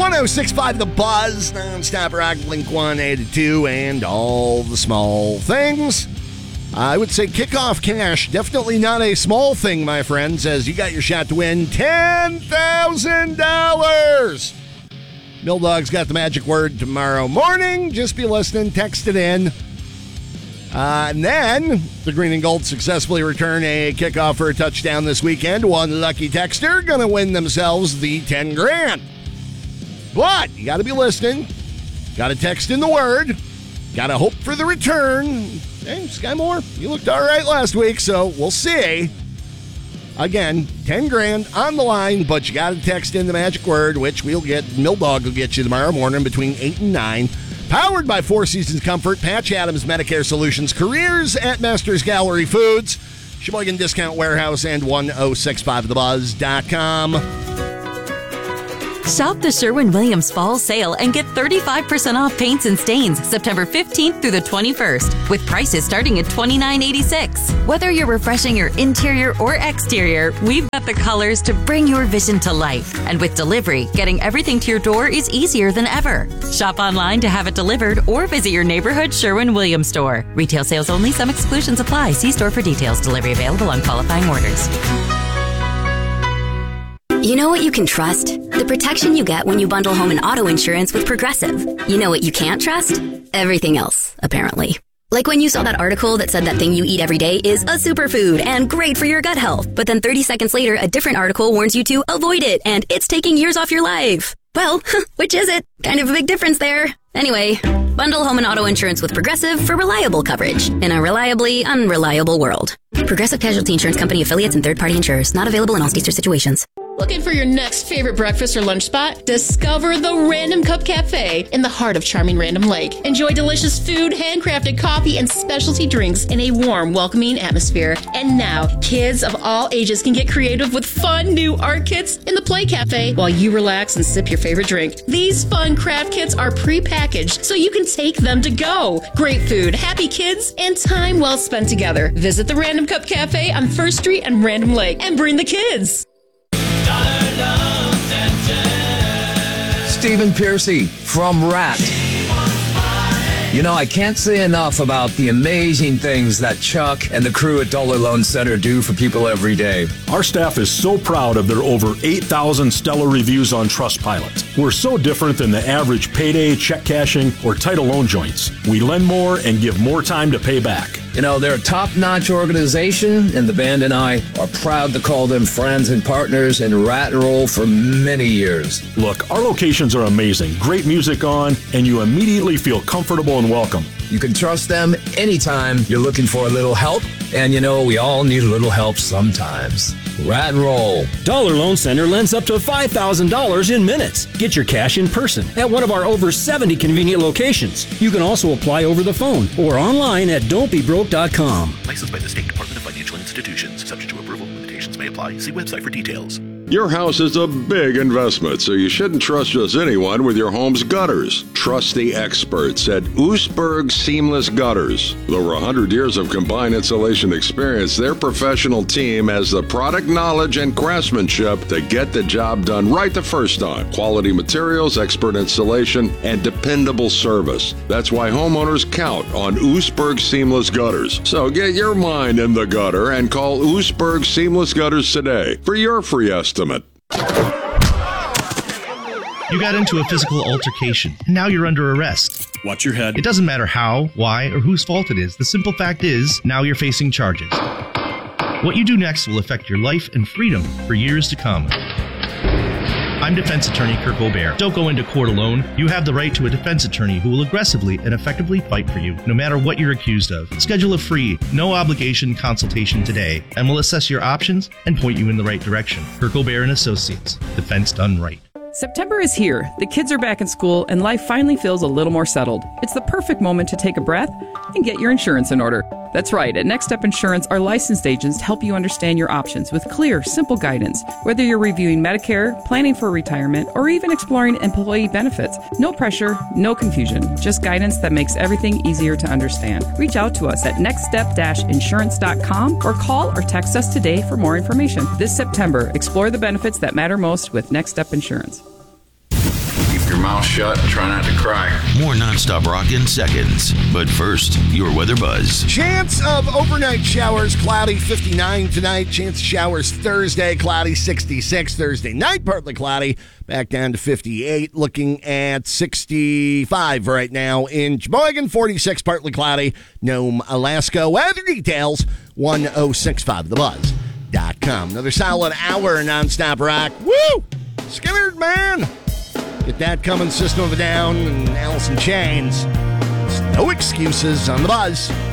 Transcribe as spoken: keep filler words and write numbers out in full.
one oh six point five The Buzz, non-stop rock, Blink one eighty-two, and all the small things. I would say kickoff cash, definitely not a small thing, my friends, as you got your shot to win ten thousand dollars. Mill Dog's got the magic word tomorrow morning. Just be listening, text it in. Uh, and then the Green and Gold successfully return a kickoff for a touchdown this weekend. One lucky texter going to win themselves the ten grand. But you got to be listening. Got to text in the word. Got to hope for the return. Hey, Sky Moore, you looked all right last week, so we'll see. Again, ten grand on the line, but you got to text in the magic word, which we'll get. Mill Dog will get you tomorrow morning between eight and nine. Powered by Four Seasons Comfort, Patch Adams Medicare Solutions, careers at Masters Gallery Foods, Sheboygan Discount Warehouse, and ten sixty-five the buzz dot com. Shop the Sherwin-Williams Fall Sale and get thirty-five percent off paints and stains September fifteenth through the twenty-first, with prices starting at twenty-nine eighty-six. Whether you're refreshing your interior or exterior, we've got the colors to bring your vision to life. And with delivery, getting everything to your door is easier than ever. Shop online to have it delivered or visit your neighborhood Sherwin-Williams store. Retail sales only. Some exclusions apply. See store for details. Delivery available on qualifying orders. You know what you can trust? The protection you get when you bundle home and auto insurance with Progressive. You know what you can't trust? Everything else, apparently. Like when you saw that article that said that thing you eat every day is a superfood and great for your gut health. But then thirty seconds later, a different article warns you to avoid it and it's taking years off your life. Well, which is it? Kind of a big difference there. Anyway, bundle home and auto insurance with Progressive for reliable coverage in a reliably unreliable world. Progressive Casualty Insurance Company affiliates and third-party insurers. Not available in all states or situations. Looking for your next favorite breakfast or lunch spot? Discover the Random Cup Cafe in the heart of charming Random Lake. Enjoy delicious food, handcrafted coffee, and specialty drinks in a warm, welcoming atmosphere. And now, kids of all ages can get creative with fun new art kits in the Play Cafe while you relax and sip your favorite drink. These fun craft kits are pre-packaged so you can take them to go. Great food, happy kids, and time well spent together. Visit the Random Cup Cafe on First Street and Random Lake and bring the kids. Stephen Piercy from Rat. You know, I can't say enough about the amazing things that Chuck and the crew at Dollar Loan Center do for people every day. Our staff is so proud of their over eight thousand stellar reviews on Trustpilot. We're so different than the average payday, check cashing, or title loan joints. We lend more and give more time to pay back. You know, they're a top-notch organization, and the band and I are proud to call them friends and partners in Rat and Roll for many years. Look, our locations are amazing. Great music on, and you immediately feel comfortable and welcome. You can trust them anytime you're looking for a little help, and you know, we all need a little help sometimes. Rat and Roll. Dollar Loan Center lends up to five thousand dollars in minutes. Get your cash in person at one of our over seventy convenient locations. You can also apply over the phone or online at don't be broke dot com. Licensed by the State Department of Financial Institutions. Subject to approval. Limitations may apply. See website for details. Your house is a big investment, so you shouldn't trust just anyone with your home's gutters. Trust the experts at Oostburg Seamless Gutters. With over one hundred years of combined installation experience, their professional team has the product knowledge and craftsmanship to get the job done right the first time. Quality materials, expert installation, and dependable service. That's why homeowners count on Oostburg Seamless Gutters. So get your mind in the gutter and call Oostburg Seamless Gutters today for your free estimate. You got into a physical altercation, and now you're under arrest. Watch your head. It doesn't matter how, why, or whose fault it is. The simple fact is, now you're facing charges. What you do next will affect your life and freedom for years to come. I'm defense attorney Kirk O'Bear. Don't go into court alone. You have the right to a defense attorney who will aggressively and effectively fight for you, no matter what you're accused of. Schedule a free, no-obligation consultation today, and we'll assess your options and point you in the right direction. Kirk O'Bear and Associates. Defense done right. September is here. The kids are back in school, and life finally feels a little more settled. It's the perfect moment to take a breath and get your insurance in order. That's right. At Next Step Insurance, our licensed agents help you understand your options with clear, simple guidance. Whether you're reviewing Medicare, planning for retirement, or even exploring employee benefits, no pressure, no confusion. Just guidance that makes everything easier to understand. Reach out to us at next step dash insurance dot com or call or text us today for more information. This September, explore the benefits that matter most with Next Step Insurance. mouth shut and try not to cry. More nonstop rock in seconds. But first, your weather buzz. Chance of overnight showers, cloudy, fifty-nine tonight. Chance of showers Thursday, cloudy, sixty-six. Thursday night, partly cloudy, back down to fifty-eight. Looking at sixty-five right now in Sheboygan, forty-six, partly cloudy. Nome, Alaska. Weather details, one oh six point five the buzz dot com. Another solid hour of nonstop rock. Woo! Skinner, man! Get that coming, System of a Down and Alice in Chains. No excuses on the buzz.